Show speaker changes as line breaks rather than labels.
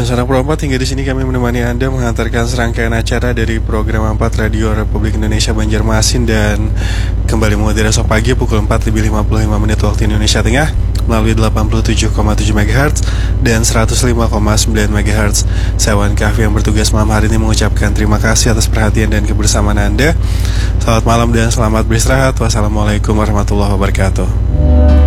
Seorang perempat, hingga di sini kami menemani Anda mengantarkan serangkaian acara dari program 4 Radio Republik Indonesia Banjarmasin dan kembali mengudara esok pagi pukul 4:55 waktu Indonesia Tengah melalui 87,7 MHz dan 105,9 MHz. Saya Wan Kahfi yang bertugas malam hari ini mengucapkan terima kasih atas perhatian dan kebersamaan Anda. Selamat malam dan selamat beristirahat. Wassalamualaikum warahmatullahi wabarakatuh.